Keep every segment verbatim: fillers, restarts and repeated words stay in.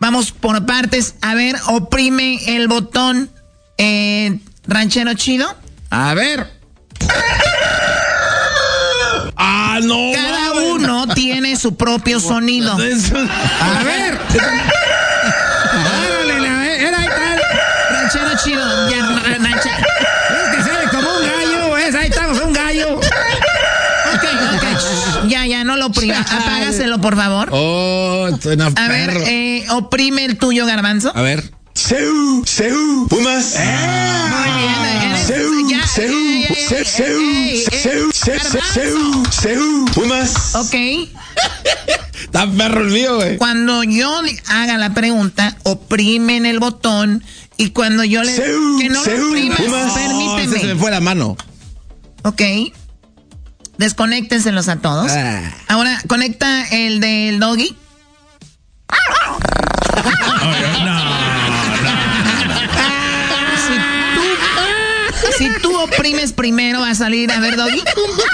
Vamos por partes. A ver, oprime el botón, eh, ranchero chido. A ver. Ah, no. Cada uno tiene su propio sonido. A ver. Era ahí tal. Ranchero chido. Ya, ranchero. Es que sale como un gallo, es, ahí estamos, un gallo. Ok, ok. Ya, ya, no lo oprima. Apágaselo, por favor. Oh, suena A ver, perro. eh, oprime el tuyo, Garbanzo. A ver. Seu, seu, Pumas. Muy bien. eres- Seu, ya, seu, ey, ey, seu, ey, seu, ey, ey, seu, seu, seu, seu, Pumas. Ok. Está perro el mío, güey. Cuando yo haga la pregunta, oprimen el botón. Y cuando yo le... Seu, que no lo seu, oprimas, Pumas. No, ese se me permíteme. fue la mano. Ok. Desconéctenselos a todos. Ah. Ahora, conecta el del doggy. Si tú, si tú oprimes primero, va a salir, a ver, doggy.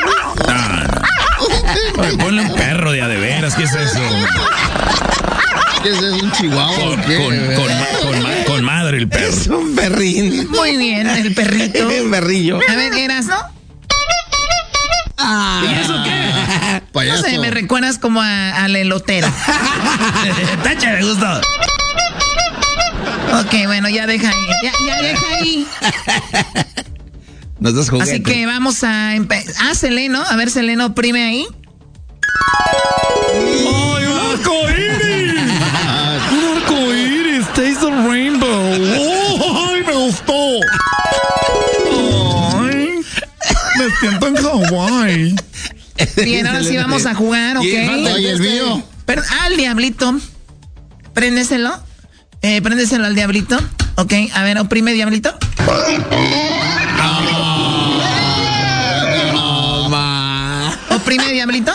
Oye, ponle un perro de a de veras, ¿qué es eso? ¿Qué es eso? ¿Un chihuahua Con, o qué? con, con, con, ma- con madre el perro. Es un perrín. Muy bien, el perrito. Un perrillo. A ver, ¿eras, no? Ah. ¿Y eso qué? No Payaso. sé, me recuerdas como a, a la elotera. Tacha, me gustó. Ok, bueno, ya deja ahí. Ya, ya deja ahí. Nos das juguete. Así que vamos a empezar. Ah, Seleno. A ver, Seleno, oprime ahí. ¡Ay, un arco iris! ¡Un arco iris! ¡Taste the rainbow! ¡Oh, ay, me gustó! ¡Ay! Me siento en Hawái. Bien, ahora sí vamos a jugar, ¿ok? Y falta Oye, el mío. Pero, ah, el diablito. Préndeselo. Eh, préndeselo al diablito. Ok, a ver, oprime diablito. No, ma. Oprime diablito.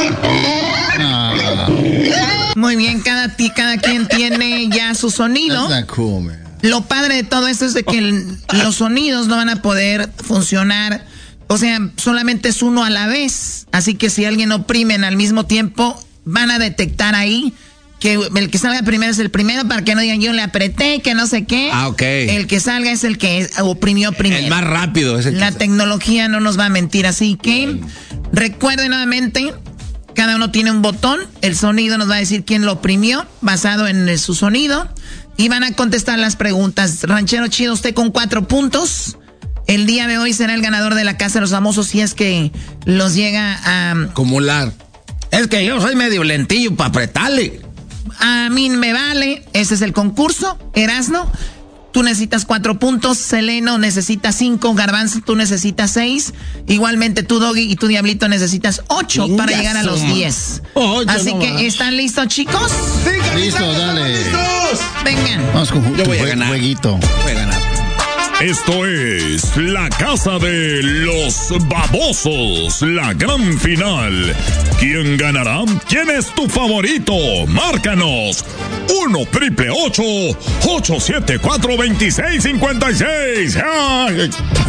Muy bien, cada, ti- cada quien tiene ya su sonido. That's not cool, man. Lo padre de todo esto es de que el- los sonidos no van a poder funcionar. O sea, solamente es uno a la vez. Así que si alguien oprimen al mismo tiempo, van a detectar ahí que el que salga primero es el primero para que no digan yo le apreté, que no sé qué. Ah, ok. El que salga es el que oprimió primero. El más rápido es el La que... tecnología no nos va a mentir, así que recuerden nuevamente, cada uno tiene un botón, el sonido nos va a decir quién lo oprimió, basado en eh, su sonido, y van a contestar las preguntas. Ranchero chido, usted con cuatro puntos. El día de hoy será el ganador de la Casa de los Famosos si es que los llega a... Acumular. Es que yo soy medio lentillo para apretarle. A mí me vale, ese es el concurso. Erasno, tú necesitas cuatro puntos. Seleno necesita cinco. Garbanzo, tú necesitas seis. Igualmente tú, Doggy, y tú, Diablito, necesitas ocho para Chingazo, llegar a los man. diez. Ocho Así que, nomás. ¿están listos, chicos? Listo, dale. Vengan. Vamos con Yo voy a tu ganar. jueguito. Voy a ganar. Esto es la casa de los babosos, la gran final. ¿Quién ganará? ¿Quién es tu favorito? Márcanos. uno triple ocho ocho siete cuatro dos seis cinco seis. ¡Ay!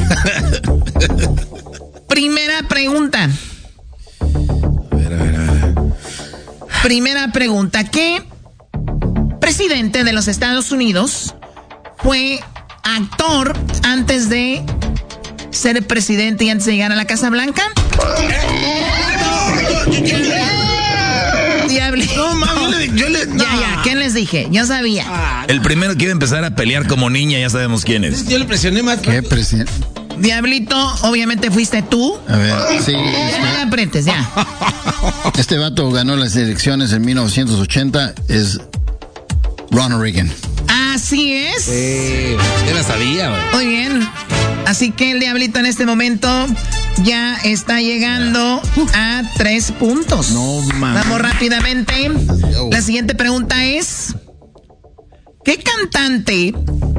Primera pregunta. A ver, a ver, a ver. Primera pregunta. ¿Qué presidente de los Estados Unidos fue actor antes de ser presidente y antes de llegar a la Casa Blanca? Diablo. No, mami, yo le... Yo le no. Ya, ya, ¿qué les dije? Yo sabía. El primero que iba a empezar a pelear como niña, ya sabemos quién es. Yo le presioné más. ¿Qué presidente? Diablito, obviamente fuiste tú. A ver, sí. No le Este, aprietes, ya. este vato ganó las elecciones en mil novecientos ochenta. Es Ronald Reagan. Así es. Sí, yo la sabía, güey. Muy bien. Así que el Diablito en este momento ya está llegando a tres puntos. No, mames. Vamos rápidamente. La siguiente pregunta es: ¿qué cantante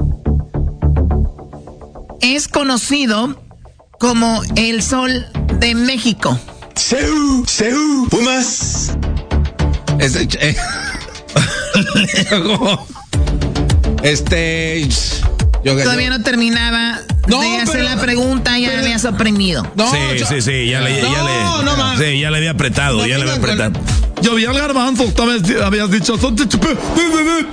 es conocido como el Sol de México? Seu, seu, Pumas. Es, eh, este... Yo, Todavía no terminaba No, de hacer pero- la pregunta, ya pero- le habías oprimido. No, Sí, yo- sí, sí, ya le, ya No, le, no, man. sí, ya le había apretado, No ya le había vengan con- apretado. Yo vi al Garbanzo, habías dicho,